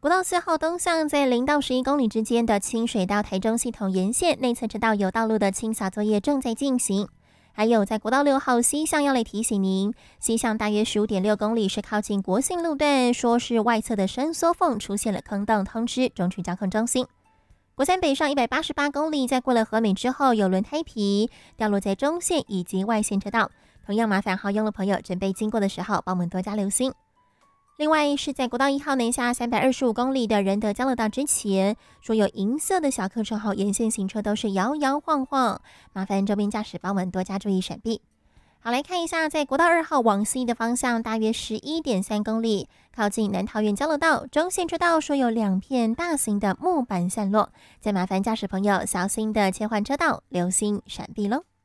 国道4号东向在0到11公里之间的清水到台中系统沿线内侧车道有道路的清扫作业正在进行。还有在国道6号西向要来提醒您，西向大约15.6公里是靠近国信路段，说是外侧的伸缩缝出现了坑洞，通知中区交通中心。国三北上188公里，在过了和美之后有轮胎皮掉落在中线以及外线车道，同样麻烦好用的朋友准备经过的时候帮我们多加留心。另外是在国道1号南下325公里的仁德交流道之前，说有银色的小客车后，沿线行车都是摇摇晃晃，麻烦周边驾驶帮我们多加注意闪避。好，来看一下，在国道2号往西的方向，大约11.3公里，靠近南桃园交流道中线车道，说有2片大型的木板散落，再麻烦驾驶朋友小心的切换车道，留心闪避喽。